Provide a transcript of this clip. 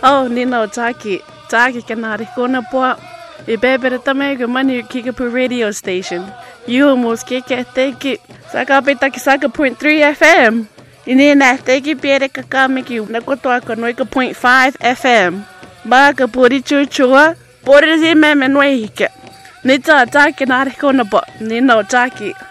Oh, Nino Taki. Taki kanari kona po. Ibebere tamay mani Kickapoo radio station. You almost kick at teki. Saka petaki saka 0.3 FM. Inina teki piere kakamiki. Nakotoa kanoika 0.5 FM. Baka puri chuchua. Puri zime menwehike. Nita Taki nari kona po. Nino Taki.